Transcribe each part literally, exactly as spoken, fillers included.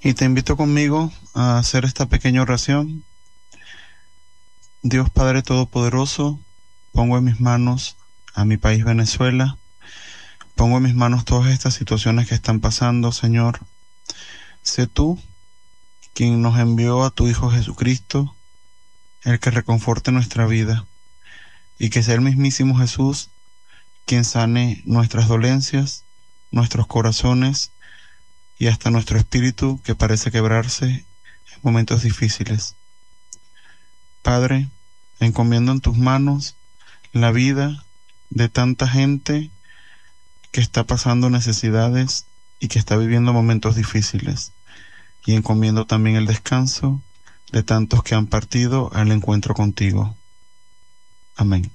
Y te invito conmigo a hacer esta pequeña oración. Dios Padre Todopoderoso, pongo en mis manos a mi país Venezuela, pongo en mis manos todas estas situaciones que están pasando, Señor. Sé tú quien nos envió a tu Hijo Jesucristo, el que reconforte nuestra vida, y que sea el mismísimo Jesús quien sane nuestras dolencias, nuestros corazones y hasta nuestro espíritu que parece quebrarse en momentos difíciles. Padre, encomiendo en tus manos la vida de tanta gente que está pasando necesidades y que está viviendo momentos difíciles, y encomiendo también el descanso de tantos que han partido al encuentro contigo. Amén.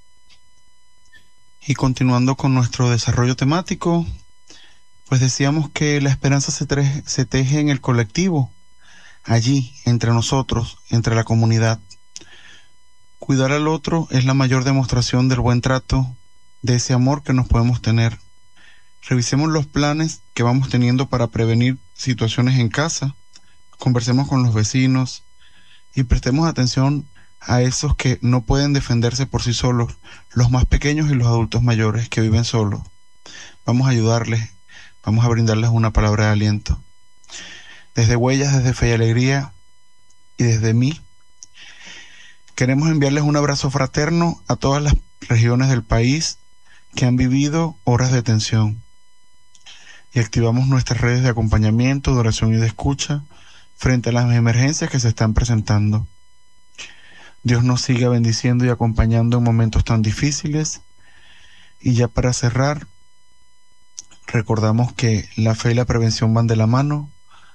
Y continuando con nuestro desarrollo temático, pues decíamos que la esperanza se, tre- se teje en el colectivo, allí, entre nosotros, entre la comunidad. Cuidar al otro es la mayor demostración del buen trato, de ese amor que nos podemos tener. Revisemos los planes que vamos teniendo para prevenir situaciones en casa, conversemos con los vecinos y prestemos atención a esos que no pueden defenderse por sí solos, los más pequeños y los adultos mayores que viven solos. Vamos a ayudarles. Vamos a brindarles una palabra de aliento. Desde Huellas, desde Fe y Alegría y desde mí, queremos enviarles un abrazo fraterno a todas las regiones del país que han vivido horas de tensión. Y activamos nuestras redes de acompañamiento, de oración y de escucha frente a las emergencias que se están presentando. Dios nos siga bendiciendo y acompañando en momentos tan difíciles. Y ya para cerrar, recordamos que la fe y la prevención van de la mano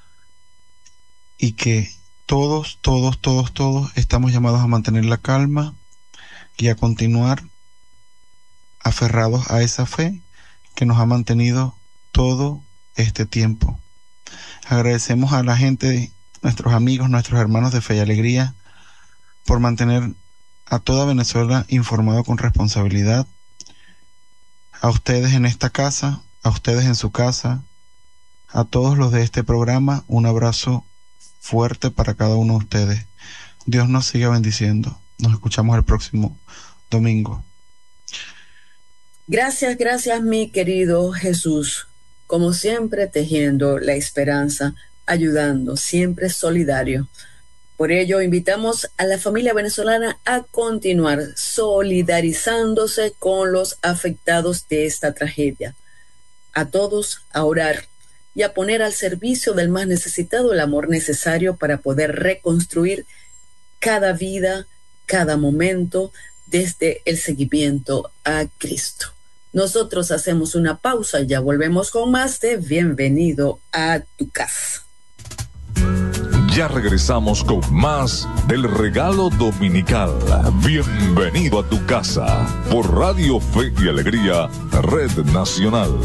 y que todos, todos, todos, todos estamos llamados a mantener la calma y a continuar aferrados a esa fe que nos ha mantenido todo este tiempo. Agradecemos a la gente, nuestros amigos, nuestros hermanos de Fe y Alegría, por mantener a toda Venezuela informado con responsabilidad. A ustedes en esta casa, a ustedes en su casa, a todos los de este programa, un abrazo fuerte para cada uno de ustedes. Dios nos siga bendiciendo. Nos escuchamos el próximo domingo. Gracias, gracias mi querido Jesús. Como siempre, tejiendo la esperanza, ayudando, siempre solidario. Por ello, invitamos a la familia venezolana a continuar solidarizándose con los afectados de esta tragedia. A todos a orar y a poner al servicio del más necesitado el amor necesario para poder reconstruir cada vida, cada momento, desde el seguimiento a Cristo. Nosotros hacemos una pausa y ya volvemos con más de Bienvenido a tu casa. Ya regresamos con más del regalo dominical. Bienvenido a tu casa por Radio Fe y Alegría, Red Nacional.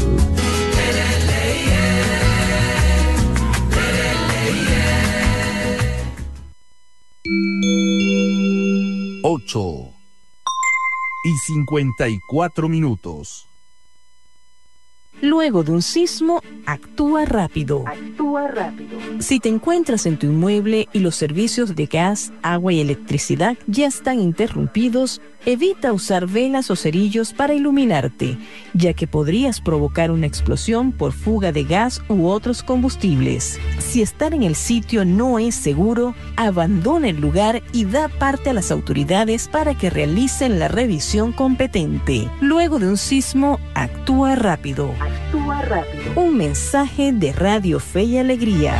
Ocho y cincuenta y cuatro minutos. Luego de un sismo, actúa rápido. Actúa rápido. Si te encuentras en tu inmueble y los servicios de gas, agua y electricidad ya están interrumpidos, evita usar velas o cerillos para iluminarte, ya que podrías provocar una explosión por fuga de gas u otros combustibles. Si estar en el sitio no es seguro, abandona el lugar y da parte a las autoridades para que realicen la revisión competente. Luego de un sismo, actúa rápido. Actúa rápido. Un mensaje de Radio Fe y Alegría.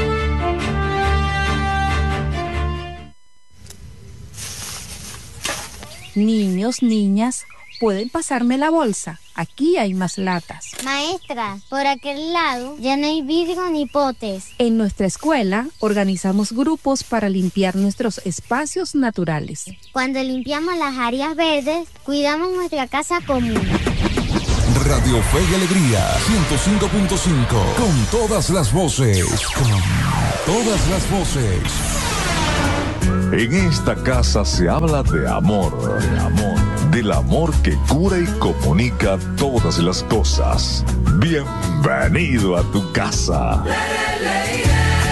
Niños, niñas, ¿pueden pasarme la bolsa? Aquí hay más latas. Maestra, por aquel lado ya no hay vidrio ni potes. En nuestra escuela organizamos grupos para limpiar nuestros espacios naturales. Cuando limpiamos las áreas verdes, cuidamos nuestra casa común. Radio Fe y Alegría, ciento cinco punto cinco, con todas las voces, con todas las voces. En esta casa se habla de amor, de amor, del amor que cura y comunica todas las cosas. Bienvenido a tu casa.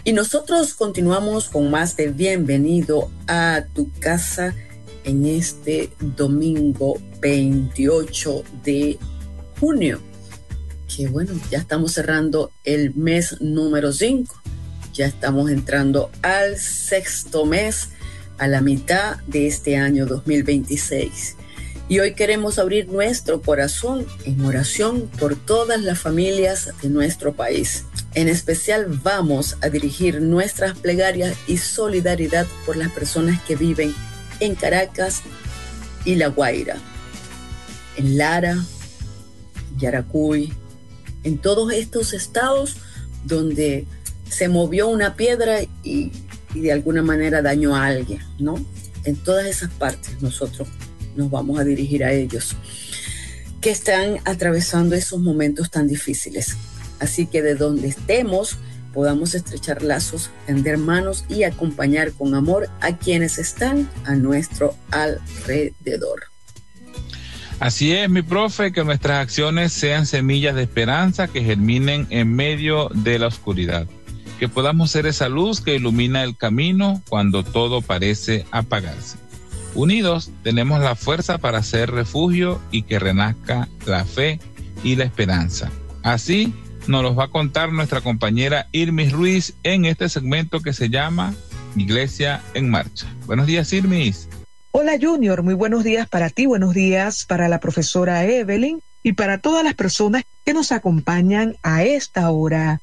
Y nosotros continuamos con más de Bienvenido a tu casa en este domingo veintiocho de junio. Que bueno, ya estamos cerrando el mes número cinco. Ya estamos entrando al sexto mes, a la mitad de este año dos mil veintiséis. Y hoy queremos abrir nuestro corazón en oración por todas las familias de nuestro país. En especial vamos a dirigir nuestras plegarias y solidaridad por las personas que viven en Caracas y La Guaira, en Lara, Yaracuy, en todos estos estados donde se movió una piedra y, y de alguna manera dañó a alguien, ¿no? En todas esas partes nosotros nos vamos a dirigir a ellos que están atravesando esos momentos tan difíciles. Así que de donde estemos podamos estrechar lazos, tender manos y acompañar con amor a quienes están a nuestro alrededor. Así es, mi profe, que nuestras acciones sean semillas de esperanza que germinen en medio de la oscuridad. Que podamos ser esa luz que ilumina el camino cuando todo parece apagarse. Unidos tenemos la fuerza para ser refugio y que renazca la fe y la esperanza. Así nos los va a contar nuestra compañera Irmis Ruiz en este segmento que se llama Iglesia en Marcha. Buenos días, Irmis. Hola Junior, muy buenos días para ti, buenos días para la profesora Evelyn y para todas las personas que nos acompañan a esta hora.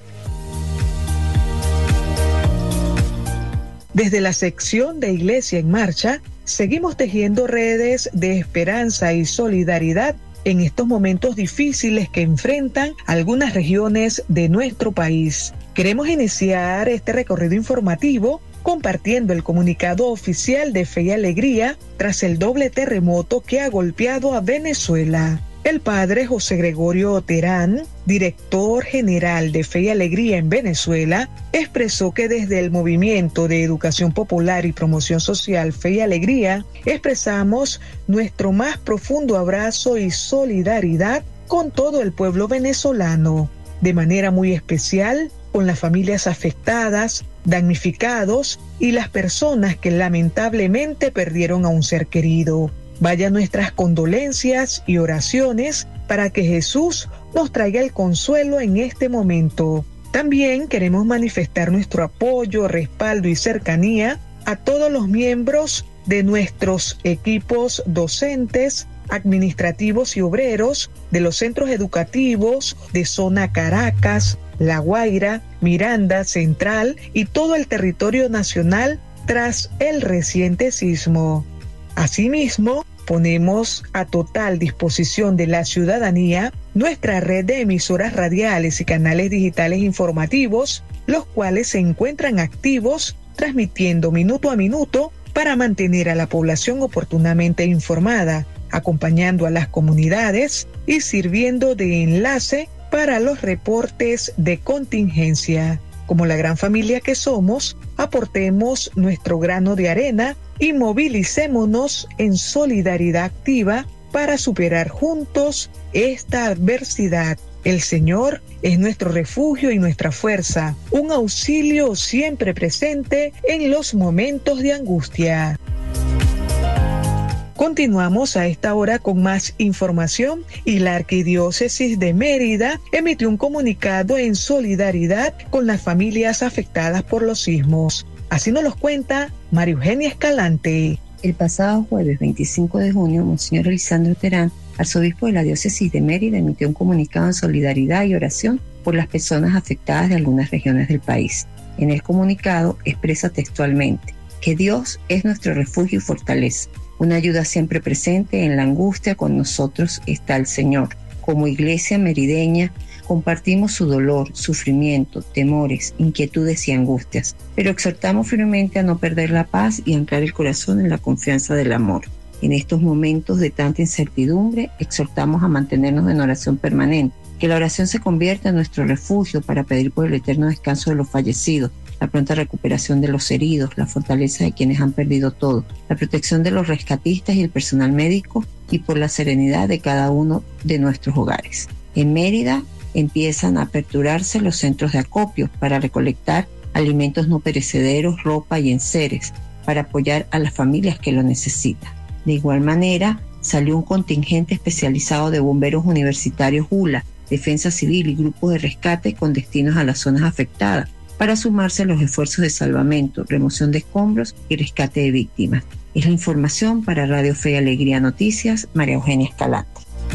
Desde la sección de Iglesia en Marcha, seguimos tejiendo redes de esperanza y solidaridad en estos momentos difíciles que enfrentan algunas regiones de nuestro país. Queremos iniciar este recorrido informativo compartiendo el comunicado oficial de Fe y Alegría tras el doble terremoto que ha golpeado a Venezuela. El padre José Gregorio Terán, director general de Fe y Alegría en Venezuela, expresó que desde el Movimiento de Educación Popular y Promoción Social Fe y Alegría, expresamos nuestro más profundo abrazo y solidaridad con todo el pueblo venezolano, de manera muy especial con las familias afectadas, damnificados y las personas que lamentablemente perdieron a un ser querido. Vaya nuestras condolencias y oraciones para que Jesús nos traiga el consuelo en este momento. También queremos manifestar nuestro apoyo, respaldo y cercanía a todos los miembros de nuestros equipos docentes, administrativos y obreros de los centros educativos de zona Caracas, La Guaira, Miranda, Central y todo el territorio nacional tras el reciente sismo. Asimismo, ponemos a total disposición de la ciudadanía nuestra red de emisoras radiales y canales digitales informativos, los cuales se encuentran activos transmitiendo minuto a minuto para mantener a la población oportunamente informada, acompañando a las comunidades y sirviendo de enlace para los reportes de contingencia. Como la gran familia que somos, aportemos nuestro grano de arena y movilicémonos en solidaridad activa para superar juntos esta adversidad. El Señor es nuestro refugio y nuestra fuerza, un auxilio siempre presente en los momentos de angustia. Continuamos a esta hora con más información y la Arquidiócesis de Mérida emitió un comunicado en solidaridad con las familias afectadas por los sismos. Así nos lo cuenta María Eugenia Escalante. El pasado jueves veinticinco de junio, Monseñor Lisandro Terán, arzobispo de la Diócesis de Mérida, emitió un comunicado en solidaridad y oración por las personas afectadas de algunas regiones del país. En el comunicado expresa textualmente que Dios es nuestro refugio y fortaleza, una ayuda siempre presente en la angustia. Con nosotros está el Señor. Como iglesia merideña, compartimos su dolor, sufrimiento, temores, inquietudes y angustias, pero exhortamos firmemente a no perder la paz y anclar el corazón en la confianza del amor. En estos momentos de tanta incertidumbre, exhortamos a mantenernos en oración permanente, que la oración se convierta en nuestro refugio para pedir por el eterno descanso de los fallecidos, la pronta recuperación de los heridos, la fortaleza de quienes han perdido todo, la protección de los rescatistas y el personal médico y por la serenidad de cada uno de nuestros hogares. En Mérida empiezan a aperturarse los centros de acopio para recolectar alimentos no perecederos, ropa y enseres para apoyar a las familias que lo necesitan. De igual manera, salió un contingente especializado de bomberos universitarios U L A, Defensa Civil y grupos de rescate con destinos a las zonas afectadas para sumarse a los esfuerzos de salvamento, remoción de escombros y rescate de víctimas. Es la información para Radio Fe y Alegría Noticias, María Eugenia Escalante.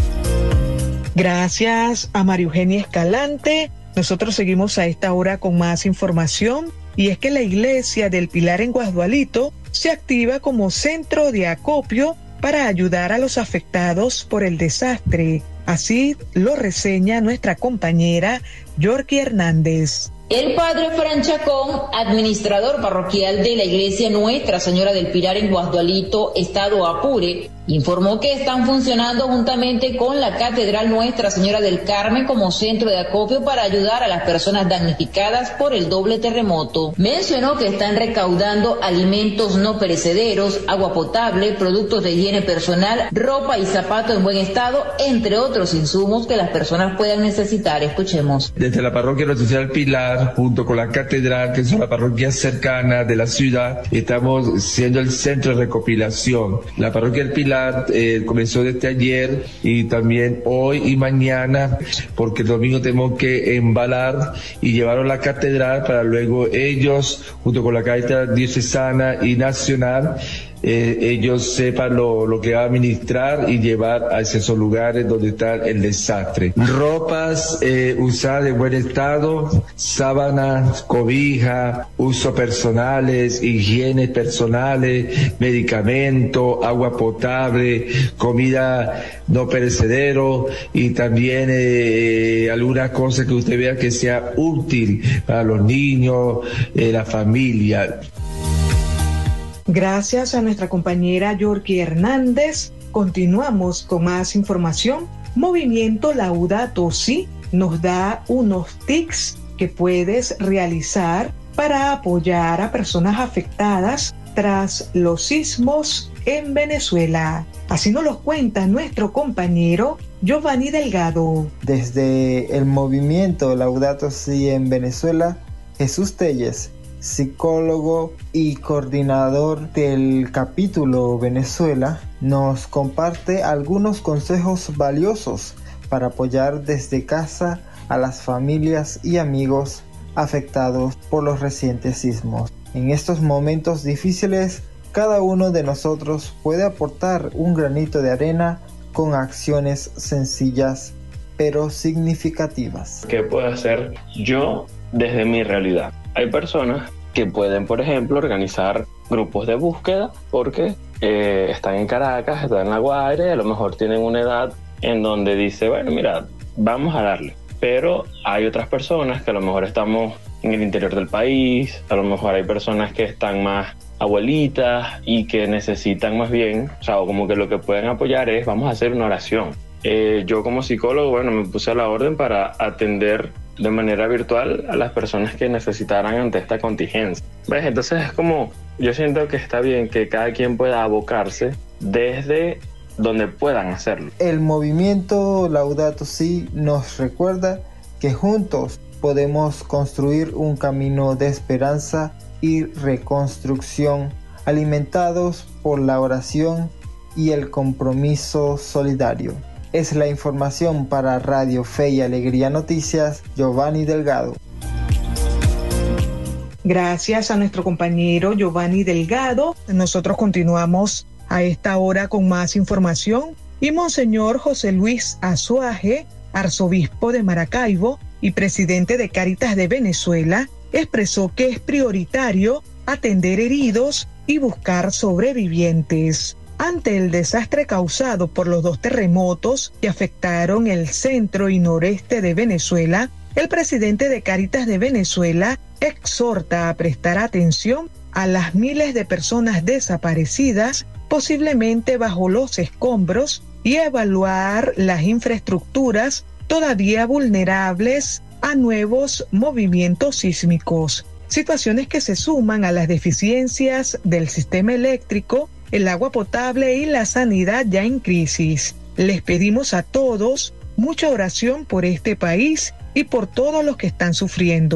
Gracias a María Eugenia Escalante. Nosotros seguimos a esta hora con más información, y es que la Iglesia del Pilar en Guasdualito se activa como centro de acopio para ayudar a los afectados por el desastre. Así lo reseña nuestra compañera Yorky Hernández. El padre Fran Chacón, administrador parroquial de la iglesia Nuestra Señora del Pilar en Guasdualito, estado Apure, informó que están funcionando juntamente con la Catedral Nuestra Señora del Carmen como centro de acopio para ayudar a las personas damnificadas por el doble terremoto. Mencionó que están recaudando alimentos no perecederos, agua potable, productos de higiene personal, ropa y zapatos en buen estado, entre otros insumos que las personas puedan necesitar. Escuchemos. Desde la parroquia Nuestra Señora del Pilar, junto con la catedral, que es una parroquia cercana de la ciudad, estamos siendo el centro de recopilación. La parroquia del Pilar eh, comenzó desde ayer y también hoy y mañana, porque el domingo tenemos que embalar y llevarlo a la catedral para luego ellos, junto con la catedral diocesana y nacional, Eh, ellos sepan lo, lo que va a administrar y llevar a esos lugares donde está el desastre. Ropas eh, usadas en buen estado, sábanas, cobija, usos personales, higiene personales, medicamento, agua potable, comida no perecedero y también eh, algunas cosas que usted vea que sea útil para los niños, eh, la familia. Gracias a nuestra compañera Yorky Hernández. Continuamos con más información. Movimiento Laudato Si nos da unos tips que puedes realizar para apoyar a personas afectadas tras los sismos en Venezuela. Así nos lo cuenta nuestro compañero Giovanni Delgado. Desde el movimiento Laudato Si en Venezuela, Jesús Telles, psicólogo y coordinador del capítulo Venezuela, nos comparte algunos consejos valiosos para apoyar desde casa a las familias y amigos afectados por los recientes sismos. En estos momentos difíciles, cada uno de nosotros puede aportar un granito de arena con acciones sencillas pero significativas. ¿Qué puedo hacer yo desde mi realidad? Hay personas que pueden, por ejemplo, organizar grupos de búsqueda porque eh, están en Caracas, están en La Guaira y a lo mejor tienen una edad en donde dice, bueno, mira, vamos a darle. Pero hay otras personas que a lo mejor estamos en el interior del país, a lo mejor hay personas que están más abuelitas y que necesitan más bien, o sea, como que lo que pueden apoyar es, vamos a hacer una oración. Eh, yo como psicólogo, bueno, me puse a la orden para atender de manera virtual a las personas que necesitaran ante esta contingencia. ¿Ves? Entonces es como, yo siento que está bien que cada quien pueda abocarse desde donde puedan hacerlo. El movimiento Laudato Si nos recuerda que juntos podemos construir un camino de esperanza y reconstrucción, alimentados por la oración y el compromiso solidario. Es la información para Radio Fe y Alegría Noticias, Giovanni Delgado. Gracias a nuestro compañero Giovanni Delgado. Nosotros continuamos a esta hora con más información y Monseñor José Luis Azuaje, arzobispo de Maracaibo y presidente de Cáritas de Venezuela, expresó que es prioritario atender heridos y buscar sobrevivientes. Ante el desastre causado por los dos terremotos que afectaron el centro y noreste de Venezuela, el presidente de Cáritas de Venezuela exhorta a prestar atención a las miles de personas desaparecidas, posiblemente bajo los escombros, y evaluar las infraestructuras todavía vulnerables a nuevos movimientos sísmicos, situaciones que se suman a las deficiencias del sistema eléctrico, el agua potable y la sanidad ya en crisis. Les pedimos a todos mucha oración por este país y por todos los que están sufriendo.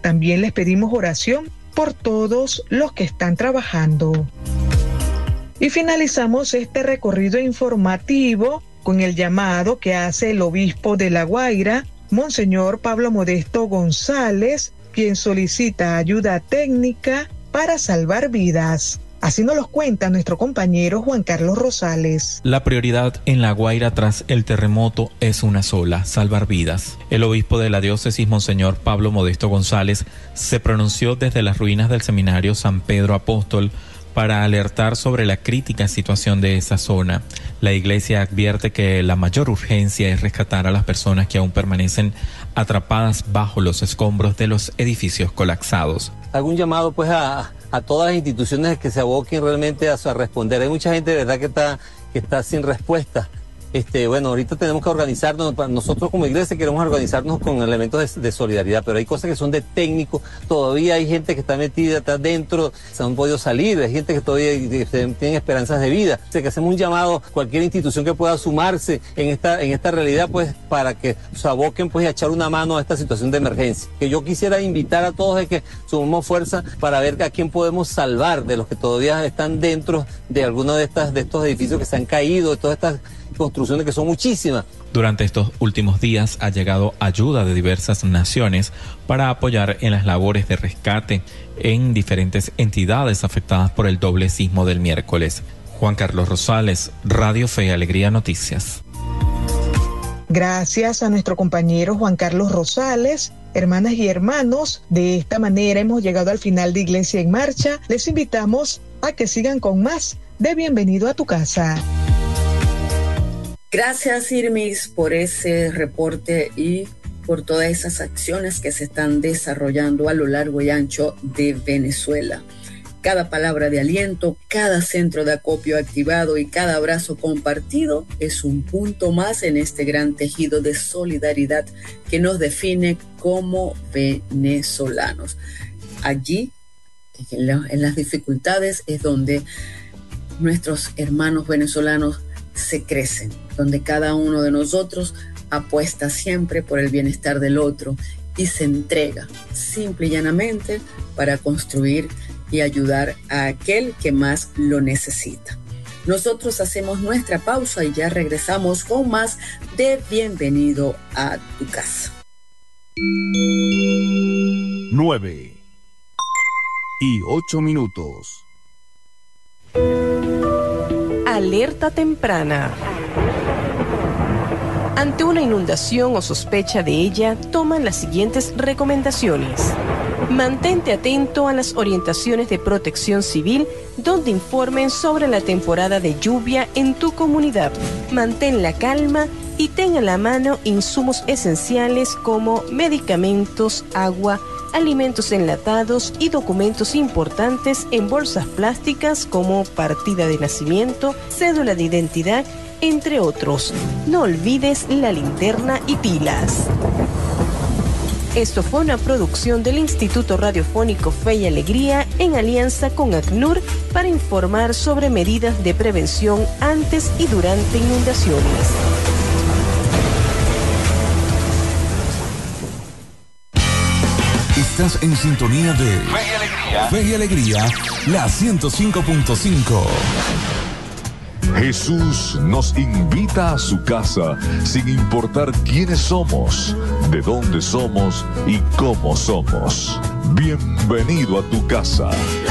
También les pedimos oración por todos los que están trabajando. Y finalizamos este recorrido informativo con el llamado que hace el obispo de La Guaira, Monseñor Pablo Modesto González, quien solicita ayuda técnica para salvar vidas. Así nos lo cuenta nuestro compañero Juan Carlos Rosales. La prioridad en La Guaira tras el terremoto es una sola: salvar vidas. El obispo de la diócesis, Monseñor Pablo Modesto González, se pronunció desde las ruinas del seminario San Pedro Apóstol para alertar sobre la crítica situación de esa zona. La iglesia advierte que la mayor urgencia es rescatar a las personas que aún permanecen atrapadas bajo los escombros de los edificios colapsados. Algún llamado pues a, a todas las instituciones que se aboquen realmente a, a responder. Hay mucha gente de verdad que está, que está sin respuesta. Este, bueno, ahorita tenemos que organizarnos, nosotros como iglesia queremos organizarnos con elementos de, de solidaridad, pero hay cosas que son de técnico, todavía hay gente que está metida, está dentro, se han podido salir, hay gente que todavía tiene esperanzas de vida. O sea, que hacemos un llamado a cualquier institución que pueda sumarse en esta, en esta realidad, pues, para que se aboquen pues a echar una mano a esta situación de emergencia. Que yo quisiera invitar a todos a que sumemos fuerza para ver a quién podemos salvar de los que todavía están dentro de algunos de estas, de estos edificios que se han caído, de todas estas construcciones que son muchísimas. Durante estos últimos días ha llegado ayuda de diversas naciones para apoyar en las labores de rescate en diferentes entidades afectadas por el doble sismo del miércoles. Juan Carlos Rosales, Radio Fe y Alegría Noticias. Gracias a nuestro compañero Juan Carlos Rosales. Hermanas y hermanos, de esta manera hemos llegado al final de Iglesia en Marcha. Les invitamos a que sigan con más de Bienvenido a tu Casa. Gracias, Irmis, por ese reporte y por todas esas acciones que se están desarrollando a lo largo y ancho de Venezuela. Cada palabra de aliento, cada centro de acopio activado y cada abrazo compartido es un punto más en este gran tejido de solidaridad que nos define como venezolanos. Allí, en, la, en las dificultades, es donde nuestros hermanos venezolanos se crecen, donde cada uno de nosotros apuesta siempre por el bienestar del otro y se entrega simple y llanamente para construir y ayudar a aquel que más lo necesita. Nosotros hacemos nuestra pausa y ya regresamos con más de Bienvenido a tu Casa. Nueve y ocho minutos. Alerta temprana. Ante una inundación o sospecha de ella, toman las siguientes recomendaciones. Mantente atento a las orientaciones de Protección Civil, donde informen sobre la temporada de lluvia en tu comunidad. Mantén la calma y ten a la mano insumos esenciales como medicamentos, agua, alimentos enlatados y documentos importantes en bolsas plásticas como partida de nacimiento, cédula de identidad, entre otros. No olvides la linterna y pilas. Esto fue una producción del Instituto Radiofónico Fe y Alegría en alianza con ACNUR para informar sobre medidas de prevención antes y durante inundaciones. Estás en sintonía de Fe y Alegría, Fe y Alegría, la ciento cinco punto cinco. Jesús nos invita a su casa sin importar quiénes somos, de dónde somos y cómo somos. Bienvenido a tu casa.